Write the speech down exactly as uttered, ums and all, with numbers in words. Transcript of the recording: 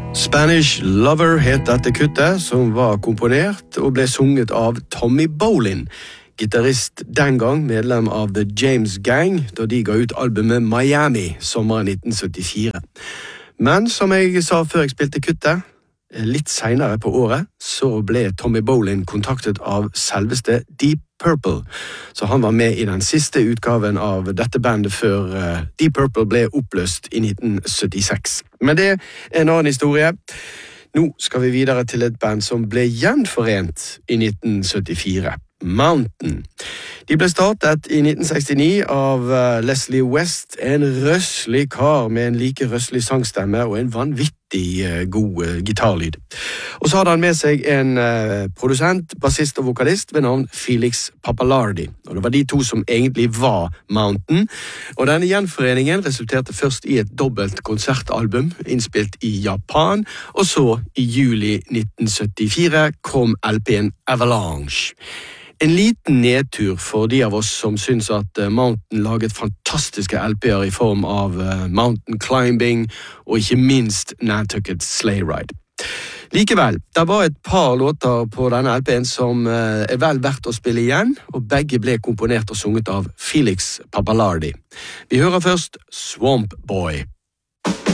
Spanish Lover het dette kuttet, som var komponert og ble sunget av Tommy Bolin, gitarist den gang, medlem av The James Gang, da de ga ut albumet Miami, sommeren nitten syttifire. Men som jeg sa før jeg spilte kuttet, litt senere på året, så ble Tommy Bolin kontaktet av selveste Deep Purple, så han var med i den siste utgaven av dette bandet før uh, Deep Purple ble oppløst i nitten syttiseks. Men det er en annen historie. Nå skal vi videre til et band som ble gjenforent i nitten syttifire. Mountain. De ble startet i nitten sekstini av uh, Leslie West, en røslig kar med en like røslig sangstemme og en vanvittig uh, god uh, gitarlyd. Og så hadde han med seg en uh, produsent, bassist og vokalist ved navn Felix Pappalardi. Og det var de to som egentlig var Mountain. Og denne gjenforeningen resulterte først i et dobbelt konsertalbum innspilt i Japan, og så i juli nitten syttifire kom L P-en Avalanche. En liten nedtur for de av oss som syns at Mountain laget fantastiske L P-er i form av Mountain Climbing og ikke minst Nantucket Sleigh Ride. Likevel, det var et par låter på denne L P-en som er vel verdt å spille igjen, og begge ble komponert og sunget av Felix Pappalardi. Vi hører først Swamp Boy.